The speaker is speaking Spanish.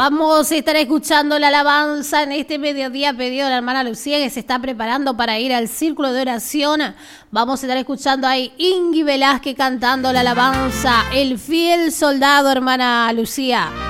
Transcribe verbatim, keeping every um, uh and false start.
Vamos a estar escuchando la alabanza en este mediodía pedido de la hermana Lucía, que se está preparando para ir al círculo de oración. Vamos a estar escuchando ahí Ingui Velázquez cantando la alabanza, El fiel soldado, hermana Lucía.